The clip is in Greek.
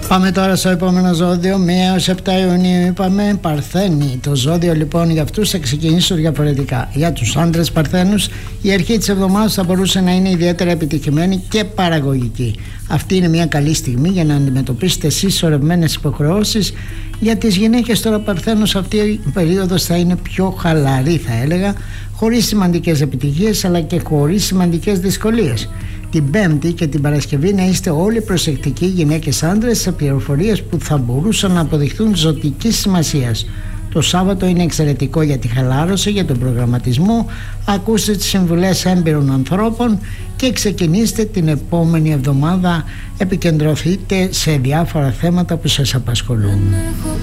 Πάμε τώρα στο επόμενο ζώδιο, 1 έως 7 Ιουνίου είπαμε, Παρθένοι. Το ζώδιο λοιπόν για αυτούς θα ξεκινήσω διαφορετικά. Για τους άντρες Παρθένους, η αρχή της εβδομάδας θα μπορούσε να είναι ιδιαίτερα επιτυχημένη και παραγωγική. Αυτή είναι μια καλή στιγμή για να αντιμετωπίσετε συσσωρευμένες υποχρεώσεις. Για τις γυναίκες τώρα Παρθένους, αυτή η περίοδος θα είναι πιο χαλαρή, θα έλεγα, χωρίς σημαντικές επιτυχίες αλλά και χωρίς σημαντικές δυσκολίες. Την Πέμπτη και την Παρασκευή να είστε όλοι προσεκτικοί, γυναίκες άντρες, σε πληροφορίες που θα μπορούσαν να αποδειχθούν ζωτικής σημασίας. Το Σάββατο είναι εξαιρετικό για τη χαλάρωση, για τον προγραμματισμό. Ακούστε τις συμβουλές έμπειρων ανθρώπων και ξεκινήστε την επόμενη εβδομάδα. Επικεντρωθείτε σε διάφορα θέματα που σας απασχολούν.